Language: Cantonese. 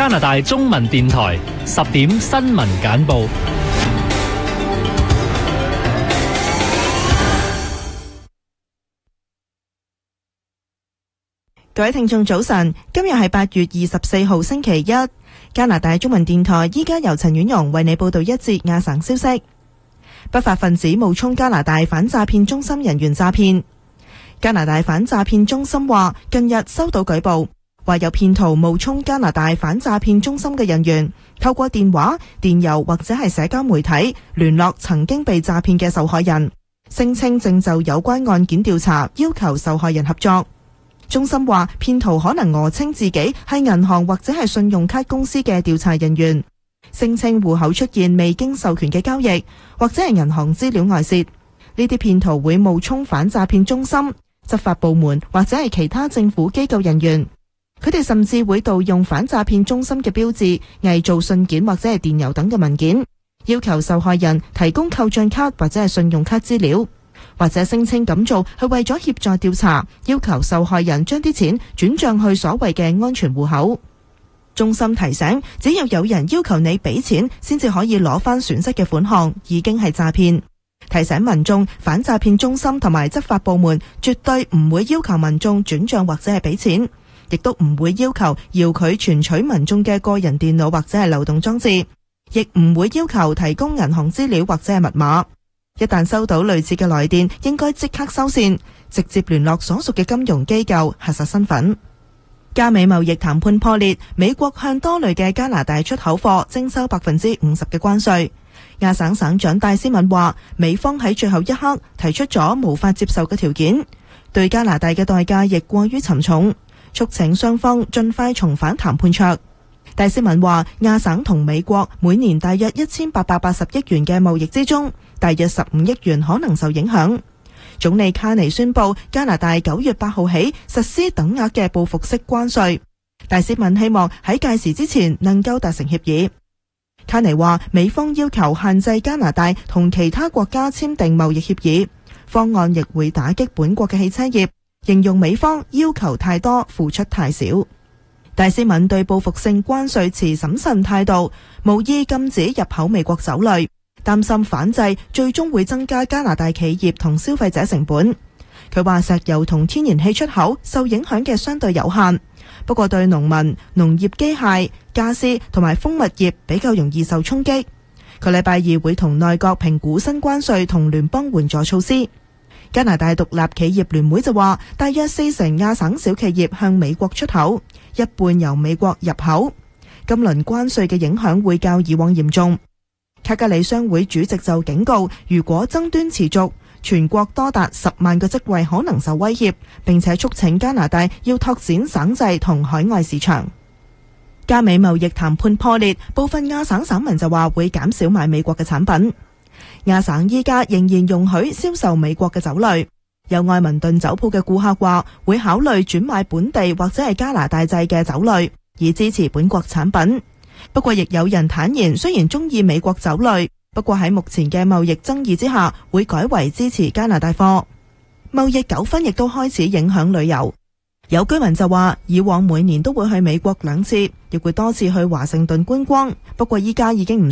加拿大中文電台10點新聞簡報。 各位聽眾早晨，今日係8月24號星期一，加拿大中文電台依家由陳婉容為你報道一節亞省消息。不法分子冒充加拿大反詐騙中心人員詐騙。加拿大反詐騙中心話，近日收到舉報，話有騙徒冒充加拿大反詐騙中心嘅人員，透過電話、電郵或者係社交媒體聯絡曾經被詐騙嘅受害人，聲稱正就有關案件調查，要求受害人合作。中心話，騙徒可能訛稱自己係銀行或者係信用卡公司嘅調查人員，聲稱戶口出現未經授權嘅交易，或者係銀行資料外泄。呢啲騙徒會冒充反詐騙中心、執法部門或者係其他政府機構人員，佢哋甚至會盜用反詐騙中心嘅標誌，偽造信件或者係電郵等嘅文件，要求受害人提供扣賬卡或者係信用卡資料。或者聲稱咁做係為咗協助調查，要求受害人將啲錢轉賬去所謂嘅安全戶口。中心提醒，只要有人要求你俾錢先至可以攞翻損失嘅款項，已經係詐騙。提醒民眾，反詐騙中心同埋執法部門絕對唔會要求民眾轉賬或者係俾錢，亦都唔會要求遙距存取民眾嘅個人電腦或者係流動裝置，亦唔會要求提供銀行資料或者係密碼。一旦收到類似嘅來電，應該即刻收線，直接聯絡所屬嘅金融機構核實身份。加美貿易談判破裂，美國向多類嘅加拿大出口貨徵收50%嘅關稅。亞省省長戴斯敏話，美方喺最後一刻提出咗無法接受嘅條件，對加拿大嘅代價亦過於沉重，促請雙方盡快重返談判桌。戴斯敏話，亞省同美國每年大約1880億元嘅貿易之中，大約15億元可能受影響。總理卡尼宣布，加拿大9月8號起實施等額嘅報復式關稅。戴斯敏希望喺屆時之前能夠達成協議。卡尼話，美方要求限制加拿大同其他國家簽訂貿易協議，方案亦會打擊本國嘅汽車業，形容美方要求太多，付出太少。戴斯敏對報復性關稅持審慎態度，無意禁止入口美國酒類，擔心反制最終會增加加拿大企業同消費者成本。佢話石油同天然氣出口受影響嘅相對有限，不過對農民、農業機械、家私同埋蜂蜜業比較容易受衝擊。佢禮拜二會同內閣評估新關稅同聯邦援助措施。加拿大獨立企業聯會就話，大約40%亞省小企業向美國出口，一半由美國入口。今輪關稅嘅影響會較以往嚴重。卡加里商會主席就警告，如果爭端持續，全國多達10萬個職位可能受威脅，並且促請加拿大要拓展省際同海外市場。加美貿易談判破裂，部分亞省省民就話會減少買美國嘅產品。亞省依家仍然容許銷售美國嘅酒類，有愛民頓酒鋪嘅顧客話會考慮轉買本地或者係加拿大製嘅酒類，以支持本國產品。不過亦有人坦言，雖然中意美國酒類，不過喺目前嘅貿易爭議之下，會改為支持加拿大貨。貿易糾紛亦都開始影響旅遊，有居民就話以往每年都會去美國2次，亦會多次去華盛頓觀光，不過依家已經唔